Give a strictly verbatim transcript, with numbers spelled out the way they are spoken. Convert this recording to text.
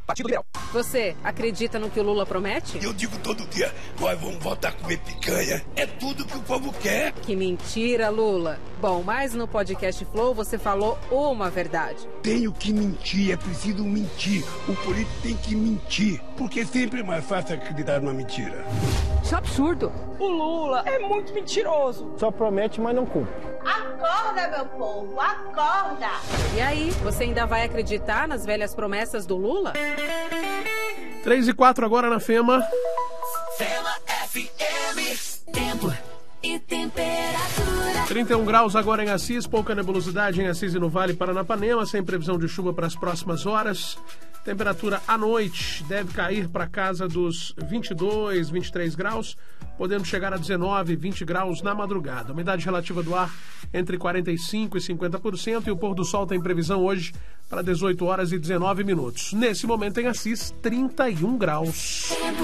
Partido Liberal. Você acredita no que o Lula promete? Eu digo todo dia, nós vamos voltar a comer picanha. É tudo que o povo quer. Que mentira, Lula. Bom, mas no podcast Flow você falou uma verdade. Tenho que mentir, é preciso mentir. O político tem que mentir, porque sempre é mais fácil acreditar numa mentira. Isso é absurdo. O Lula é muito mentiroso. Só promete, mas não cumpre. Acorda, meu povo, acorda! E aí, você ainda vai acreditar nas velhas promessas do Lula? três e quatro agora na Fema. Fema F M. Tempo e temperatura. trinta e um graus agora em Assis, pouca nebulosidade em Assis e no Vale Paranapanema, sem previsão de chuva para as próximas horas. Temperatura à noite deve cair para casa dos vinte e dois, vinte e três graus, podendo chegar a dezenove, vinte graus na madrugada. Umidade relativa do ar entre quarenta e cinco por cento e cinquenta por cento e o pôr do sol tem previsão hoje para dezoito horas e dezenove minutos. Nesse momento em Assis, trinta e um graus.